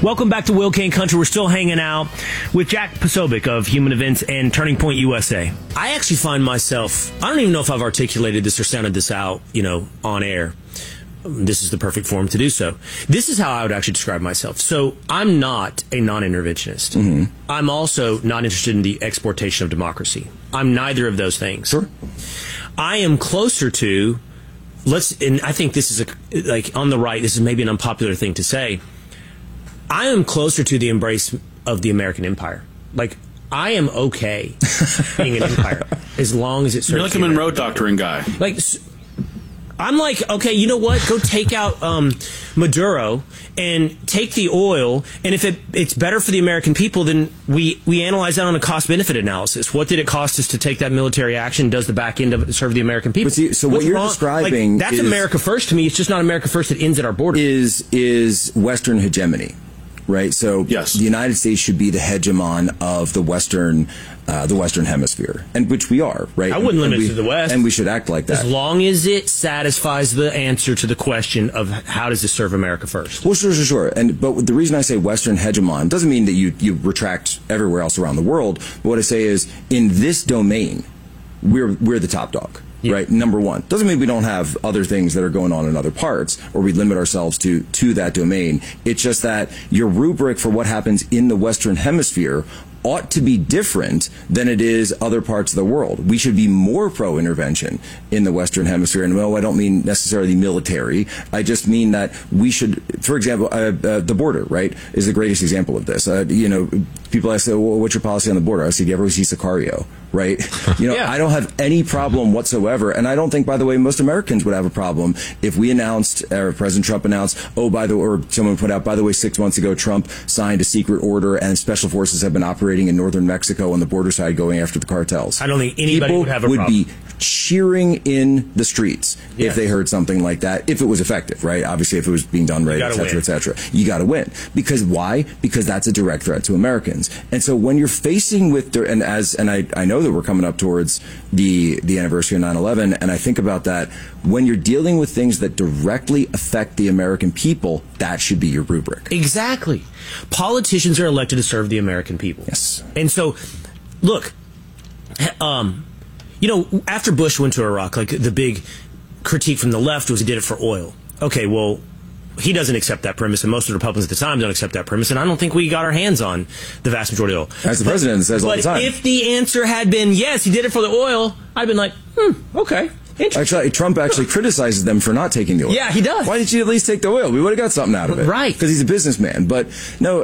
Welcome back to Will Kane Country. We're still hanging out with Jack Posobiec of Human Events and Turning Point USA. I actually find myself, I don't even know if I've articulated this or sounded this out, on air. This is the perfect forum to do so. This is how I would actually describe myself. So I'm not a non-interventionist. Mm-hmm. I'm also not interested in the exportation of democracy. I'm neither of those things. Sure. I am closer to, and I think this is on the right, this is maybe an unpopular thing to say. I am closer to the embrace of the American empire. I am okay being an empire as long as it serves. You're like a Monroe Doctrine guy. I'm like, okay, you know what? Go take out Maduro and take the oil, and if it's better for the American people, then we analyze that on a cost-benefit analysis. What did it cost us to take that military action? Does the back end of it serve the American people? But see, so what you're describing that's America first to me. It's just not America first that ends at our border. Is Western hegemony. Right, so yes. The United States should be the hegemon of the Western Hemisphere, and which we are, right? I wouldn't limit it to the West, and we should act like that as long as it satisfies the answer to the question of how does this serve America first. Well, sure. But the reason I say Western hegemon doesn't mean that you retract everywhere else around the world. But what I say is, in this domain, we're the top dog. Yeah. Right, number one. Doesn't mean we don't have other things that are going on in other parts, or we limit ourselves to that domain. It's just that your rubric for what happens in the Western Hemisphere ought to be different than it is other parts of the world. We should be more pro-intervention in the Western Hemisphere. And no, I don't mean necessarily military. I just mean that we should, for example, the border, right, is the greatest example of this. People ask, well, what's your policy on the border? I say, do you ever see Sicario? Right? Yeah. I don't have any problem whatsoever. And I don't think, by the way, most Americans would have a problem if we announced, or President Trump announced, or someone put out, by the way, 6 months ago, Trump signed a secret order and special forces have been operating in northern Mexico on the border side going after the cartels. I don't think anybody People would have a problem. Be cheering in the streets if they heard something like that, if it was effective, right? Obviously, if it was being done right, et cetera. You got to win. Because why? Because that's a direct threat to Americans. And so when you're facing with, and I know that we're coming up towards the anniversary of 9/11, and I think about that, when you're dealing with things that directly affect the American people, that should be your rubric. Exactly. Politicians are elected to serve the American people. Yes. And so, look, after Bush went to Iraq, the big critique from the left was he did it for oil. Okay, well, he doesn't accept that premise, and most of the Republicans at the time don't accept that premise, and I don't think we got our hands on the vast majority of oil. As the president says all the time. But if the answer had been, yes, he did it for the oil, I'd been like, okay. Actually, Trump actually criticizes them for not taking the oil. Yeah, he does. Why didn't you at least take the oil? We would have got something out of it. Right. Because he's a businessman. But no,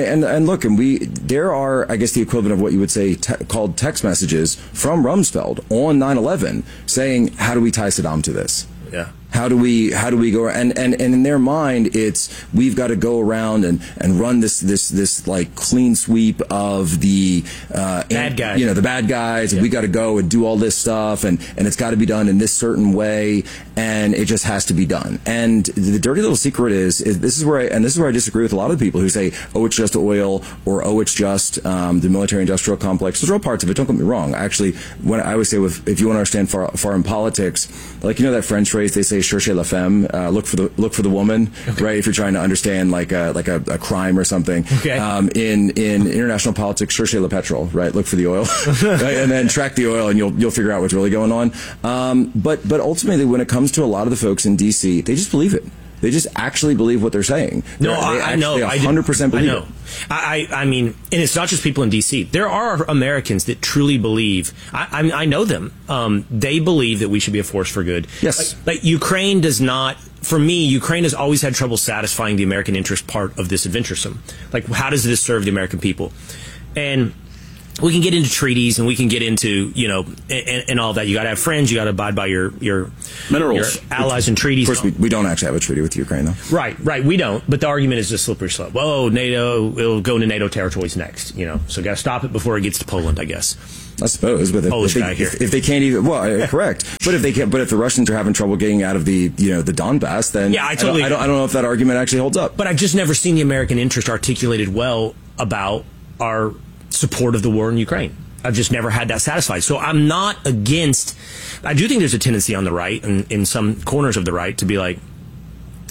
there are, I guess, the equivalent of what you would say called text messages from Rumsfeld on 9/11 saying, how do we tie Saddam to this? Yeah. How do we go, and in their mind it's we've got to go around and run this like clean sweep of the bad guys, the bad guys, and we got to go and do all this stuff, and it's got to be done in this certain way, and it just has to be done. And the dirty little secret is this is where I disagree with a lot of the people who say, oh, it's just oil, or oh, it's just the military-industrial complex. There's all parts of it. Don't get me wrong. Actually, when I always say, if you want to understand foreign politics, that French phrase they say, cherchez la femme, look for the woman, okay. Right? If you're trying to understand like a crime or something, okay. In international politics, cherchez le pétrole, right? Look for the oil, right? And then track the oil, and you'll figure out what's really going on. But ultimately, when it comes to a lot of the folks in D.C., they just believe it. They just actually believe what they're saying. I know. They 100% believe it. I mean, and it's not just people in D.C. There are Americans that truly believe. I know them. They believe that we should be a force for good. Yes. Like Ukraine does not. For me, Ukraine has always had trouble satisfying the American interest part of this adventuresome. Like, how does this serve the American people? And we can get into treaties, and we can get into, and all that. You got to have friends. You got to abide by your minerals, your allies, and treaties. Of course, we don't actually have a treaty with Ukraine, though. Right. We don't. But the argument is just slippery slope. Whoa, NATO, it'll go into NATO territories next. So got to stop it before it gets to Poland, I guess. I suppose, but if they can't even, correct. But if the Russians are having trouble getting out of the Donbass, then yeah, I don't know if that argument actually holds up. But I've just never seen the American interest articulated well about our support of the war in Ukraine. I've just never had that satisfied. So I'm not against. I do think there's a tendency on the right and in some corners of the right to be like,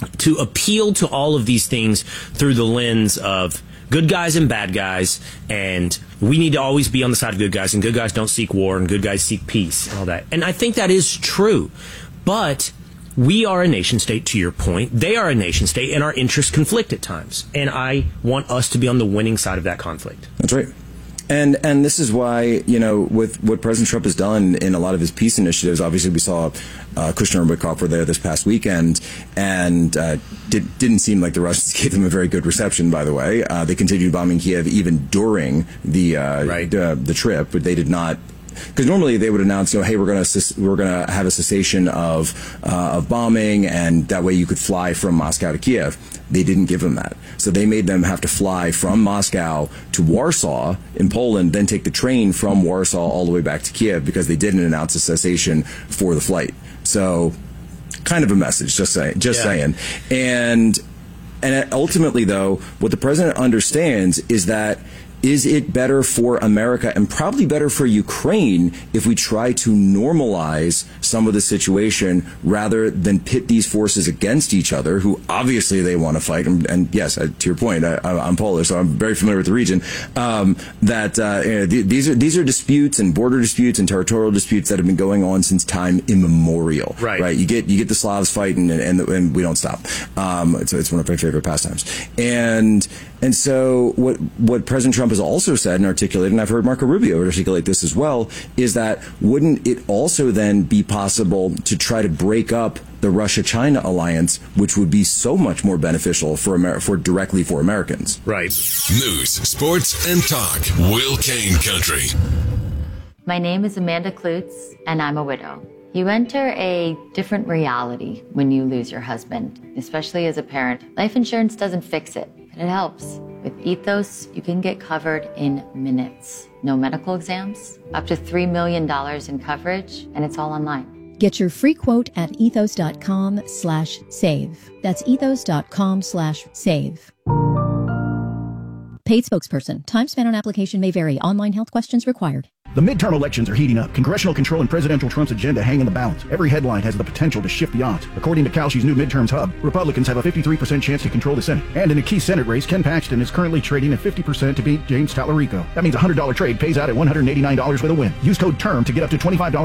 to appeal to all of these things through the lens of good guys and bad guys, and we need to always be on the side of good guys, and good guys don't seek war, and good guys seek peace, and all that. And I think that is true. But we are a nation state, to your point. They are a nation state, and our interests conflict at times. And I want us to be on the winning side of that conflict. That's right. And this is why, with what President Trump has done in a lot of his peace initiatives, obviously we saw Kushner and Witkoff were there this past weekend, and didn't seem like the Russians gave them a very good reception, by the way. They continued bombing Kiev even during the trip, but they did not. Because normally they would announce, hey, we're gonna have a cessation of bombing, and that way you could fly from Moscow to Kiev. They didn't give them that, so they made them have to fly from Moscow to Warsaw in Poland, then take the train from Warsaw all the way back to Kiev, because they didn't announce a cessation for the flight. So, kind of a message, just saying. And ultimately, though, what the president understands is that. Is it better for America and probably better for Ukraine if we try to normalize some of the situation rather than pit these forces against each other, who obviously they want to fight? And yes, to your point, I'm Polish, so I'm very familiar with the region. These are disputes and border disputes and territorial disputes that have been going on since time immemorial. Right. You get the Slavs fighting, and we don't stop. It's one of my favorite pastimes. And so what President Trump has also said and articulated, and I've heard Marco Rubio articulate this as well, is that wouldn't it also then be possible to try to break up the Russia-China alliance, which would be so much more beneficial directly for Americans? Right. News, sports, and talk. Will Kane Country. My name is Amanda Klutz, and I'm a widow. You enter a different reality when you lose your husband, especially as a parent. Life insurance doesn't fix it, but it helps. With Ethos, you can get covered in minutes. No medical exams, up to $3 million in coverage, and it's all online. Get your free quote at ethos.com/save. That's ethos.com/save. Paid spokesperson. Time spent on application may vary. Online health questions required. The midterm elections are heating up. Congressional control and presidential Trump's agenda hang in the balance. Every headline has the potential to shift the odds. According to Kalshi's new midterms hub, Republicans have a 53% chance to control the Senate. And in a key Senate race, Ken Paxton is currently trading at 50% to beat James Tallarico. That means a $100 trade pays out at $189 with a win. Use code TERM to get up to $25.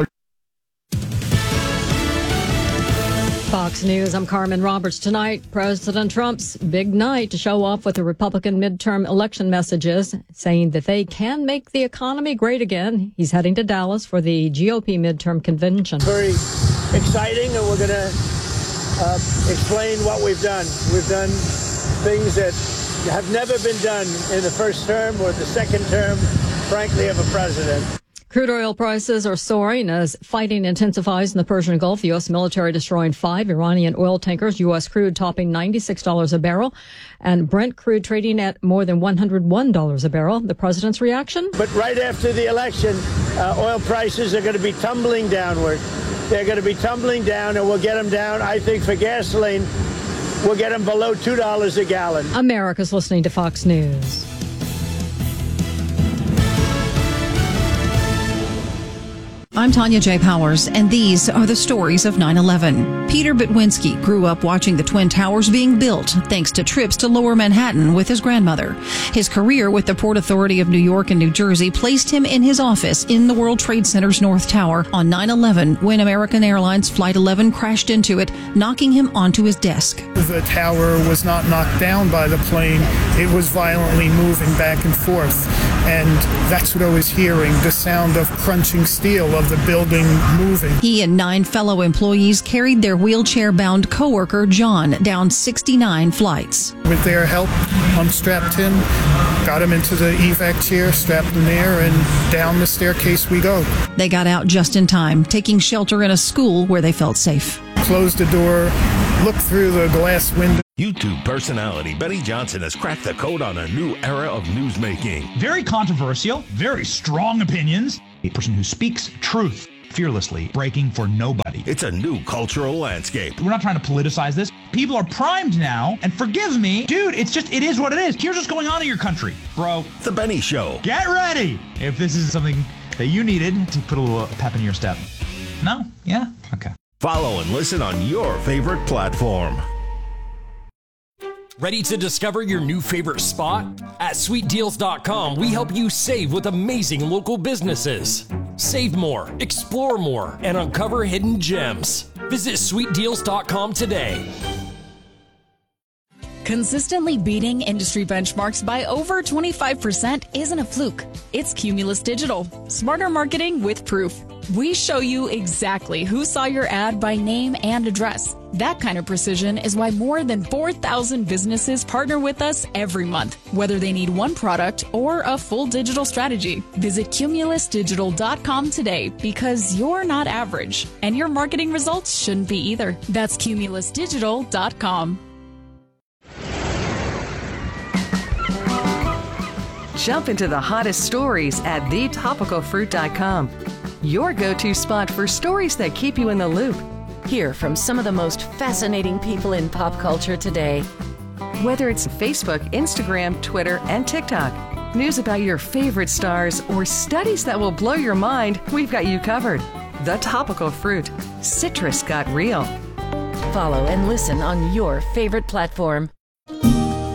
Fox News, I'm Carmen Roberts. Tonight, President Trump's big night to show off what the Republican midterm election messages, saying that they can make the economy great again. He's heading to Dallas for the GOP midterm convention. Very exciting, and we're going to explain what we've done. We've done things that have never been done in the first term or the second term, frankly, of a president. Crude oil prices are soaring as fighting intensifies in the Persian Gulf. The U.S. military destroying 5 Iranian oil tankers. U.S. crude topping $96 a barrel, and Brent crude trading at more than $101 a barrel. The president's reaction? But right after the election, oil prices are going to be tumbling downward. They're going to be tumbling down, and we'll get them down, I think, for gasoline, we'll get them below $2 a gallon. America's listening to Fox News. I'm Tanya J. Powers, and these are the stories of 9/11. Peter Bitwinski grew up watching the Twin Towers being built thanks to trips to Lower Manhattan with his grandmother. His career with the Port Authority of New York and New Jersey placed him in his office in the World Trade Center's North Tower on 9/11 when American Airlines Flight 11 crashed into it, knocking him onto his desk. The tower was not knocked down by the plane. It was violently moving back and forth. And that's what I was hearing, the sound of crunching steel, of the building moving. He and 9 fellow employees carried their wheelchair-bound coworker, John, down 69 flights. With their help, unstrapped him, got him into the evac chair, strapped him there, and down the staircase we go. They got out just in time, taking shelter in a school where they felt safe. Closed the door, looked through the glass window. YouTube personality Benny Johnson has cracked the code on a new era of newsmaking. Very controversial, very strong opinions. A person who speaks truth fearlessly, breaking for nobody. It's a new cultural landscape. We're not trying to politicize this. People are primed now, and forgive me, dude, it is what it is. Here's what's going on in your country, bro. The Benny Show. Get ready if this is something that you needed to put a little pep in your step. No? Yeah? Okay. Follow and listen on your favorite platform. Ready to discover your new favorite spot? At sweetdeals.com, we help you save with amazing local businesses. Save more, explore more, and uncover hidden gems. Visit sweetdeals.com today. Consistently beating industry benchmarks by over 25% isn't a fluke. It's Cumulus Digital. Smarter marketing with proof. We show you exactly who saw your ad by name and address. That kind of precision is why more than 4,000 businesses partner with us every month, whether they need one product or a full digital strategy. Visit cumulusdigital.com today because you're not average, and your marketing results shouldn't be either. That's cumulusdigital.com. Jump into the hottest stories at thetopicalfruit.com. Your go-to spot for stories that keep you in the loop. Hear from some of the most fascinating people in pop culture today. Whether it's Facebook, Instagram, Twitter, and TikTok, news about your favorite stars, or studies that will blow your mind, we've got you covered. The Topical Fruit. Citrus got real. Follow and listen on your favorite platform.